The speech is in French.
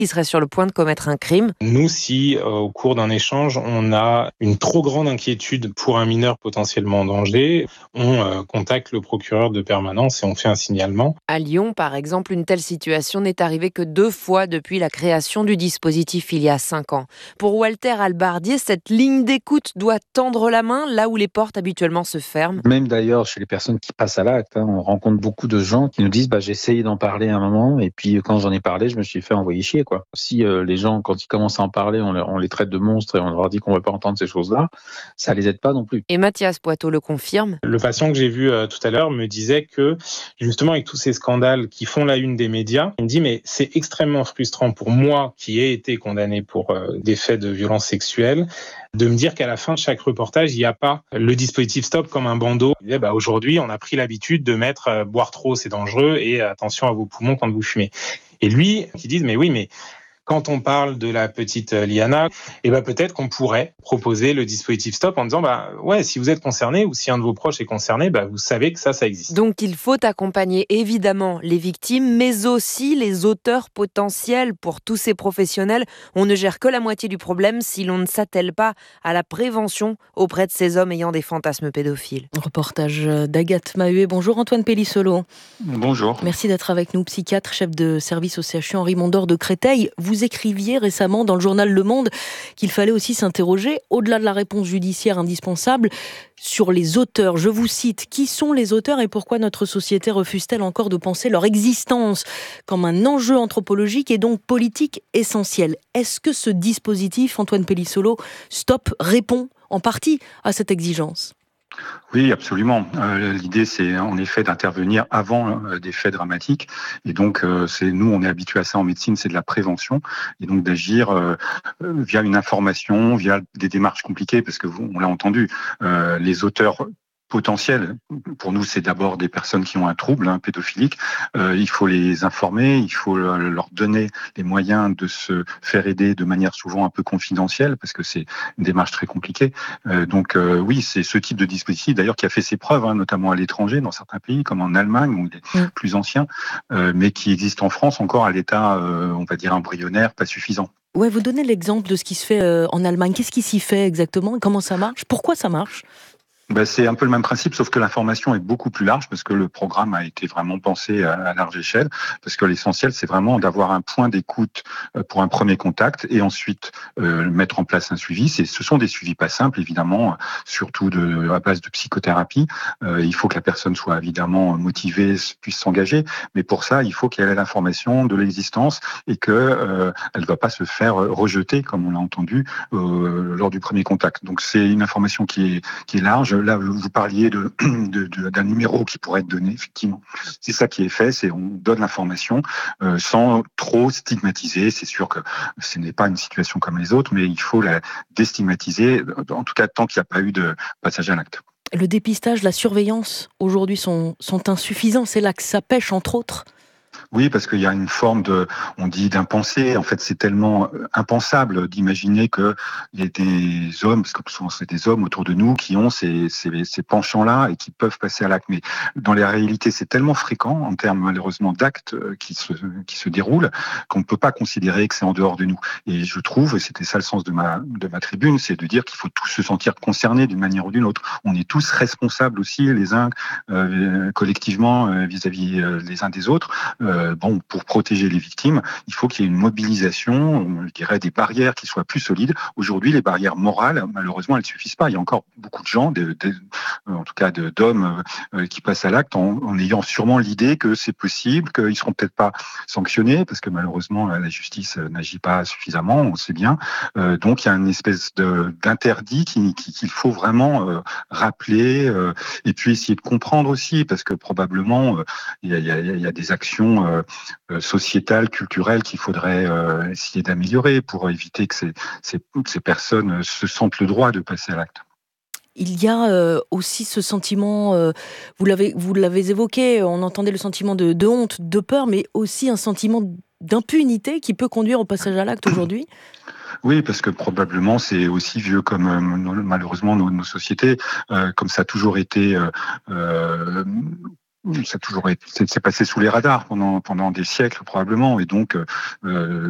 qui serait sur le point de commettre un crime. Nous, si au cours d'un échange, on a une trop grande inquiétude pour un mineur potentiellement en danger, on contacte le procureur de permanence et on fait un signalement. À Lyon, par exemple, une telle situation n'est arrivée que 2 fois depuis la création du dispositif il y a 5 ans. Pour Walter Albardier, cette ligne d'écoute doit tendre la main là où les portes habituellement se ferment. Même d'ailleurs, chez les personnes qui passent à l'acte, on rencontre beaucoup de gens qui nous disent j'ai essayé d'en parler à un moment et puis quand j'en ai parlé, je me suis fait envoyer chier, quoi. Si les gens, quand ils commencent à en parler, on les traite de monstres et on leur dit qu'on ne veut pas entendre ces choses-là, ça les aide pas non plus. Et Mathias Poitot le confirme. Le patient que j'ai vu tout à l'heure me disait que, justement, avec tous ces scandales qui font la une des médias, il me dit mais c'est extrêmement frustrant pour moi qui ai été condamné pour des faits de violence sexuelle, de me dire qu'à la fin de chaque reportage, il n'y a pas le dispositif stop comme un bandeau. Il disait aujourd'hui, on a pris l'habitude de mettre boire trop, c'est dangereux et attention à vos poumons quand vous fumez. Et lui, qui dit mais oui, mais quand on parle de la petite Liana, peut-être qu'on pourrait proposer le dispositif stop en disant ouais, si vous êtes concerné ou si un de vos proches est concerné, vous savez que ça existe. Donc il faut accompagner évidemment les victimes, mais aussi les auteurs potentiels. Pour tous ces professionnels, on ne gère que la moitié du problème si l'on ne s'attelle pas à la prévention auprès de ces hommes ayant des fantasmes pédophiles. Reportage d'Agathe Mahuet. Bonjour Antoine Pellissolo. Bonjour. Merci d'être avec nous, psychiatre, chef de service au CHU Henri Mondor de Créteil. Vous écriviez récemment dans le journal Le Monde qu'il fallait aussi s'interroger, au-delà de la réponse judiciaire indispensable, sur les auteurs. Je vous cite, qui sont les auteurs et pourquoi notre société refuse-t-elle encore de penser leur existence comme un enjeu anthropologique et donc politique essentiel? Est-ce que ce dispositif, Antoine Pellissolo, Stop, répond en partie à cette exigence? Oui, absolument. L'idée, c'est en effet d'intervenir avant des faits dramatiques. Et donc, nous, on est habitué à ça en médecine, c'est de la prévention. Et donc d'agir via une information, via des démarches compliquées, parce que on l'a entendu, les auteurs potentiels, pour nous, c'est d'abord des personnes qui ont un trouble pédophilique. Il faut les informer, il faut leur donner les moyens de se faire aider de manière souvent un peu confidentielle, parce que c'est une démarche très compliquée. Oui, c'est ce type de dispositif, d'ailleurs, qui a fait ses preuves, notamment à l'étranger, dans certains pays, comme en Allemagne, où il est plus ancien, mais qui existe en France encore à l'état, on va dire, embryonnaire, pas suffisant. Ouais, vous donnez l'exemple de ce qui se fait en Allemagne. Qu'est-ce qui s'y fait exactement et comment ça marche? Pourquoi ça marche? C'est un peu le même principe, sauf que l'information est beaucoup plus large parce que le programme a été vraiment pensé à large échelle, parce que l'essentiel, c'est vraiment d'avoir un point d'écoute pour un premier contact et ensuite mettre en place un suivi. Ce sont des suivis pas simples, évidemment, surtout à base de psychothérapie. Il faut que la personne soit évidemment motivée, puisse s'engager, mais pour ça, il faut qu'elle ait l'information de l'existence et qu'elle ne va pas se faire rejeter, comme on l'a entendu, lors du premier contact. Donc c'est une information qui est large. Là, vous parliez d'un numéro qui pourrait être donné, effectivement. C'est ça qui est fait, c'est on donne l'information sans trop stigmatiser. C'est sûr que ce n'est pas une situation comme les autres, mais il faut la déstigmatiser, en tout cas tant qu'il n'y a pas eu de passage à l'acte. Le dépistage, la surveillance, aujourd'hui, sont insuffisants. C'est là que ça pêche, entre autres. Oui, parce qu'il y a une forme on dit d'impensé. En fait, c'est tellement impensable d'imaginer qu'il y ait des hommes, parce que souvent c'est des hommes autour de nous qui ont ces penchants-là et qui peuvent passer à l'acte. Mais dans la réalité, c'est tellement fréquent en termes malheureusement d'actes qui se déroulent qu'on ne peut pas considérer que c'est en dehors de nous. Et je trouve, et c'était ça le sens de ma tribune, c'est de dire qu'il faut tous se sentir concernés d'une manière ou d'une autre. On est tous responsables aussi, les uns collectivement vis-à-vis les uns des autres. Pour protéger les victimes, il faut qu'il y ait une mobilisation, je dirais des barrières qui soient plus solides. Aujourd'hui, les barrières morales, malheureusement, elles ne suffisent pas. Il y a encore beaucoup de gens, en tout cas d'hommes, qui passent à l'acte en ayant sûrement l'idée que c'est possible, qu'ils ne seront peut-être pas sanctionnés, parce que malheureusement, la justice n'agit pas suffisamment, on le sait bien. Donc, il y a une espèce d'interdit qu'il faut vraiment rappeler, et puis essayer de comprendre aussi, parce que probablement, il y a des actions sociétales, culturelles qu'il faudrait essayer d'améliorer pour éviter que ces personnes se sentent le droit de passer à l'acte. Il y a aussi ce sentiment, vous l'avez évoqué, on entendait le sentiment de honte, de peur, mais aussi un sentiment d'impunité qui peut conduire au passage à l'acte aujourd'hui. Oui, parce que probablement c'est aussi vieux comme malheureusement nos sociétés, comme ça a toujours été. C'est passé sous les radars pendant des siècles probablement, et donc